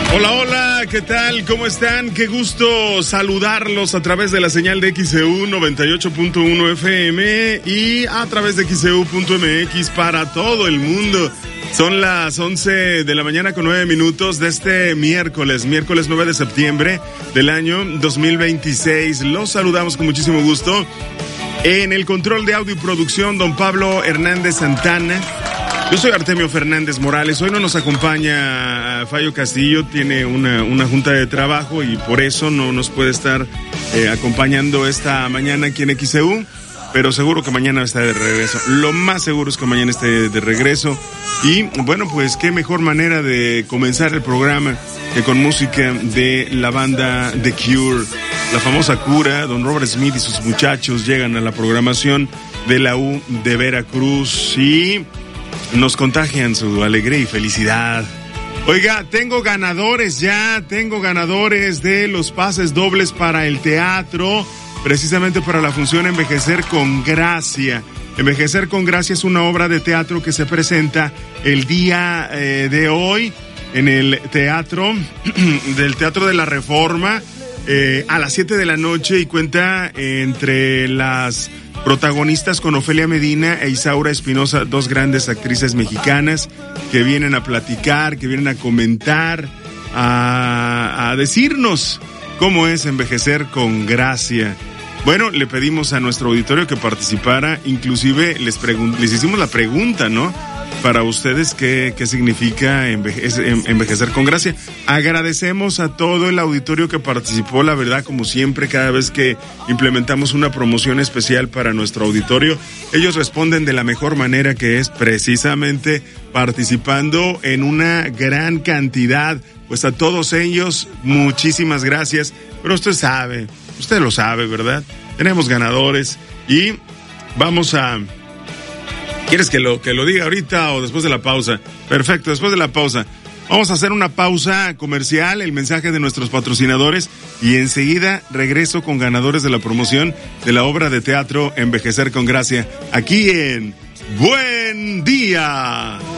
Hola, hola, ¿qué tal? ¿Cómo están? Qué gusto saludarlos a través de la señal de XEU 98.1 FM y a través de XEU.mx para todo el mundo. Son las 11 de la mañana con 9 minutos de este miércoles 9 de septiembre del año 2026. Los saludamos con muchísimo gusto. En el control de audio y producción, don Pablo Hernández Santana. Yo soy Artemio Fernández Morales. Hoy no nos acompaña Fallo Castillo, tiene una junta de trabajo y por eso no nos puede estar acompañando esta mañana aquí en XEU, pero seguro que mañana está de regreso. Lo más seguro es que mañana esté de regreso. Y bueno, pues qué mejor manera de comenzar el programa que con música de la banda The Cure. La famosa cura, don Robert Smith y sus muchachos llegan a la programación de la U de Veracruz y nos contagian su alegría y felicidad. Oiga, tengo ganadores de los pases dobles para el teatro, precisamente para la función Envejecer con Gracia. Envejecer con Gracia es una obra de teatro que se presenta el día de hoy en el teatro del Teatro de la Reforma a las 7 de la noche y cuenta entre las protagonistas con Ofelia Medina e Isaura Espinosa, dos grandes actrices mexicanas que vienen a platicar, que vienen a comentar, a decirnos cómo es envejecer con gracia. Bueno, le pedimos a nuestro auditorio que participara, inclusive les hicimos la pregunta, ¿no? Para ustedes, ¿qué significa envejecer con gracia? Agradecemos a todo el auditorio que participó, la verdad, como siempre, cada vez que implementamos una promoción especial para nuestro auditorio, ellos responden de la mejor manera, que es precisamente participando en una gran cantidad. Pues a todos ellos, muchísimas gracias, pero usted lo sabe, ¿verdad? Tenemos ganadores y vamos a... ¿Quieres que lo diga ahorita o después de la pausa? Perfecto, después de la pausa. Vamos a hacer una pausa comercial, el mensaje de nuestros patrocinadores y enseguida regreso con ganadores de la promoción de la obra de teatro Envejecer con Gracia, aquí en Buen Día.